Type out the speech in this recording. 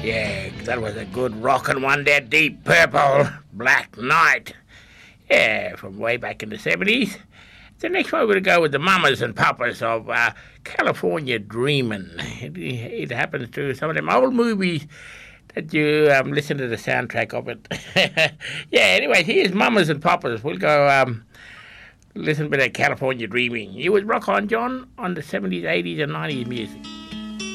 Yeah, that was a good rockin' one there, Deep Purple, Black Knight. Yeah, from way back in the 70s. The next one we're going to go with the Mamas and Papas of California Dreamin'. It happens to some of them old movies that you listen to the soundtrack of it. Yeah, anyway, here's Mamas and Papas. We'll go listen to that California Dreaming. You was Rock On John on the 70s, 80s and 90s music.